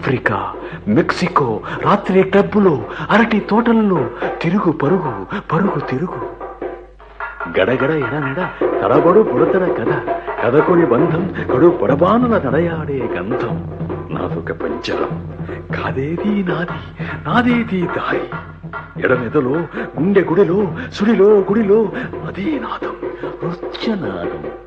Africa, Mexico, రాత్రి క్లబ్బులు, అరటి తోటల్లో తిరుగు పరుగు పరుగు తిరుగు. గడగడ ఎడనెడ తడబడు పుడతడ కథ, కథకుని బంధం కడు పొడబానుల నడయాడే గంధం. నాదొక పంజరం, కాదేది నాది, నాదేది దారి. ఎడమెదలో గుండె గుడిలో సుడిలో గుడిలో అదే నాదం, నృత్యనాదం.